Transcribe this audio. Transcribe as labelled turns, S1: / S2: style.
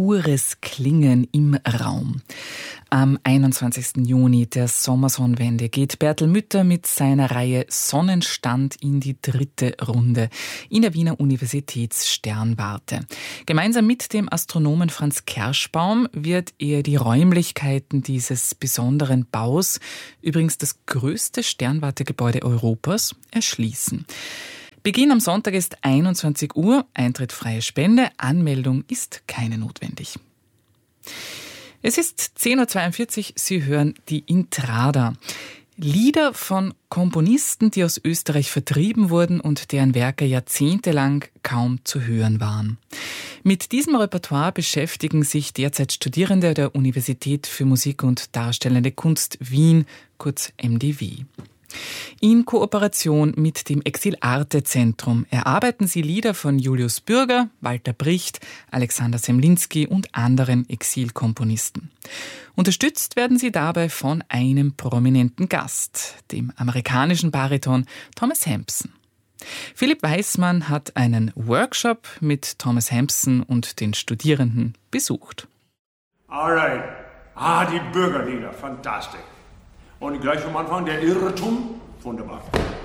S1: pures Klingen im Raum. Am 21. Juni der Sommersonnenwende geht Bertel Mütter mit seiner Reihe Sonnenstand in die 3. Runde in der Wiener Universitätssternwarte. Gemeinsam mit dem Astronomen Franz Kerschbaum wird er die Räumlichkeiten dieses besonderen Baus, übrigens das größte Sternwartegebäude Europas, erschließen. Beginn am Sonntag ist 21 Uhr, Eintritt freie Spende, Anmeldung ist keine notwendig. Es ist 10.42 Uhr, Sie hören die Intrada. Lieder von Komponisten, die aus Österreich vertrieben wurden und deren Werke jahrzehntelang kaum zu hören waren. Mit diesem Repertoire beschäftigen sich derzeit Studierende der Universität für Musik und Darstellende Kunst Wien, kurz MDW. In Kooperation mit dem Exil-Arte-Zentrum erarbeiten sie Lieder von Julius Bürger, Walter Bricht, Alexander Semlinski und anderen Exilkomponisten. Unterstützt werden sie dabei von einem prominenten Gast, dem amerikanischen Bariton Thomas Hampson. Philipp Weissmann hat einen Workshop mit Thomas Hampson und den Studierenden besucht.
S2: Alright. Die Bürgerlieder, fantastisch. Und gleich am Anfang der Irrtum, wunderbar.